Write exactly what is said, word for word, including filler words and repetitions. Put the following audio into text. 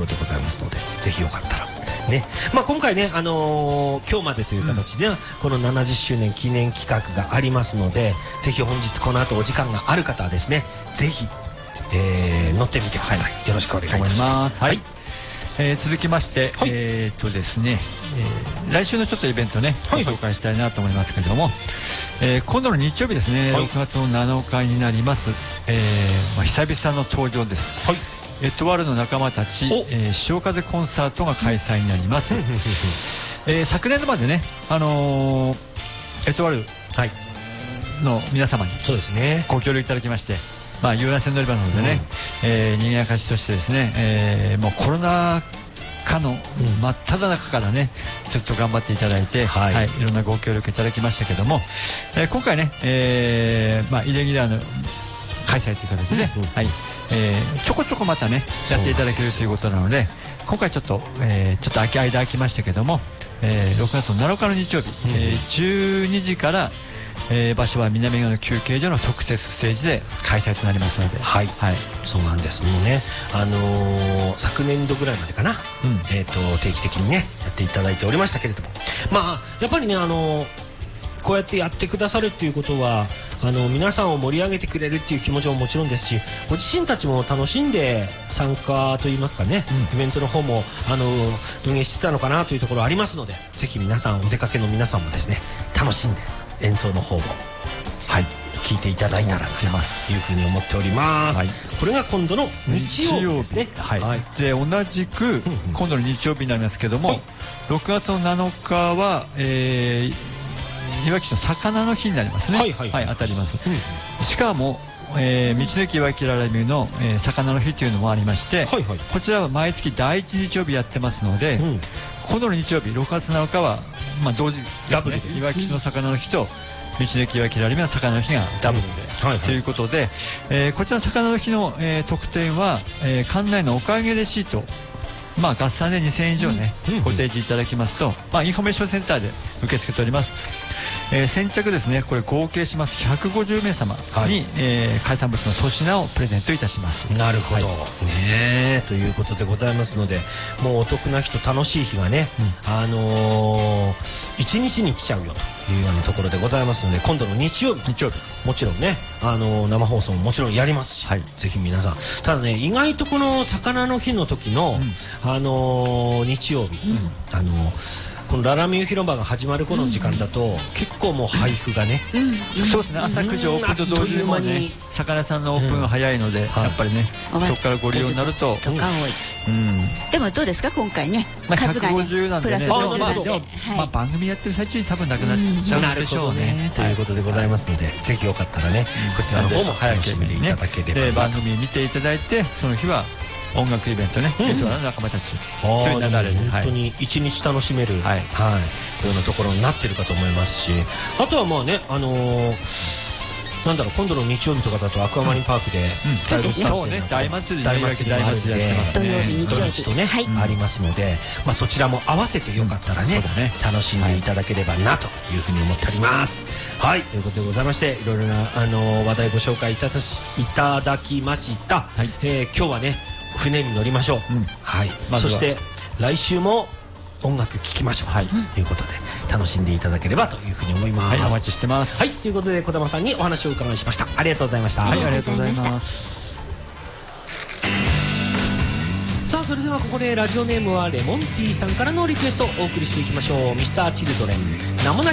ろでございますので、ぜひよかったらね、まあ、今回ね、あのー、今日までという形では、うん、このななじゅっしゅうねん記念企画がありますので、ぜひ本日この後お時間がある方はですね、ぜひ、えー、乗ってみてください、はい、よろしくお願いいたします。 はい、えー、続きまして、はい、えー、っとですね、えー、来週のちょっとイベントね、ご紹介したいなと思いますけれども、えー、今度の日曜日ですね、はい、ろくがつのなのかになります、えーまあ、久々の登場です。はい、エトワールの仲間たち、えー、潮風コンサートが開催になります。えー、昨年度までね、あのー、エトワールの皆様にご協力いただきまして、まあ、遊覧船乗り場なのでね、うん、えー、賑やかしとしてですね、えー、もうコロナ禍の真っ只中からね、ずっと頑張っていただいて、はいはい、いろんなご協力いただきましたけども、えー、今回ね、えーまあ、イレギュラーの開催という形で、うんうん、はい、えー、ちょこちょこまたねやっていただけるということなので、今回ちょっと、えー、ちょっと空き間空きましたけども、えー、ろくがつのなのかの日曜日、うん、えー、じゅうにじから、えー、場所は南側の休憩所の特設ステージで開催となりますので、 はい、はい、そうなんです。もうね、あのー、昨年度ぐらいまでかな、うん、えーと定期的にねやっていただいておりましたけれども、まあやっぱりね、あのー、こうやってやってくださるっていうことは、あの皆さんを盛り上げてくれるっていう気持ちももちろんですし、ご自身たちも楽しんで参加といいますかね、うん、イベントの方もあの運営してたのかなというところありますので、ぜひ皆さん、お出かけの皆さんもですね、楽しんで演奏の方も、はい、聞いていただいたらなというふうに思っております。はい、これが今度の日曜日ですね。 はいはい、で同じく今度の日曜日になりますけども、はい、ろくがつのなのかは、えーいわき市の魚の日になりますね。はい、はいはい、当たります。うん、しかも、えー、道の駅いわきららみの、えー、魚の日というのもありまして、はいはい、こちらは毎月だいいち日曜日やってますので、うん、今度の日曜日ろくがつなのかは、まあ、同時、ね、ダブルでいわき市の魚の日と道の駅いわきららみの魚の日がダブルで、うん、はいはい、ということで、えー、こちらの魚の日の、えー、特典は、えー、館内のおかげレシート、まあ、合算でにせんえん以上ね、うん、ご提示いただきますと、まあ、インフォメーションセンターで受け付けております。えー、先着ですね、これ合計しますひゃくごじゅうめいさまに、はい、えー、海産物の粗品をプレゼントいたします。 なるほど、はい、ね、ということでございますので、もうお得な日と楽しい日がね、うん、あのー、一日に来ちゃうよというようなところでございますので、今度の日曜日、日曜日もちろんね、あのー、生放送ももちろんやりますし、はい、ぜひ皆さん、ただね、意外とこの魚の日の時の、うん、あのー、日曜日、うん、あのーこのララミュー広場が始まる頃の時間だと、うん、結構もう配布がね、 うんうん、そうですね、朝くじオープンと同時にもね、魚さんのオープンが早いので、うん、やっぱりね、はい、そこからご利用になると、 とか多い、うん、でもどうですか今回ね、 まあ、 数がねひゃくごじゅうなんでね、 プラスごじゅうなんで、 でも、はい、まあ、番組やってる最中に多分なくなっちゃうんでしょうね、 うん、ということでございますので、はい、ぜひよかったらね、うん、こちらの方も楽しみにいただければ、ね、 番組見ていただいて、その日は音楽イベントね、エトワールの仲間たちという流れで、 本当に一日楽しめる、はい、はい、こういうようなところになっているかと思いますし、あとはまあね、あのー、なんだろう、今度の日曜日とかだとアクアマリンパークで、 そうですね、 そうね、大祭り、大祭り大祭りやってますね、 土曜日日曜日とね、はい、ありますので、まあそちらも合わせてよかったらね、うん、ね、楽しんでいただければなというふうに思っております。はい、ということでございまして、いろいろなあのー、話題ご紹介いただしいただきました。はい、えー、今日はね、船に乗りましょう、うん、はい、ま、そして来週も音楽聴きましょう、はい、ということで楽しんでいただければというふうに思います。 はい、お待ちしてます。 はい、ということで児玉さんにお話をお伺いしました。ありがとうございました。 はい、ありがとうございます。 さあ、それではここでラジオネームはレモンティーさんからのリクエストをお送りしていきましょう。ミスターチルドレン、名もなき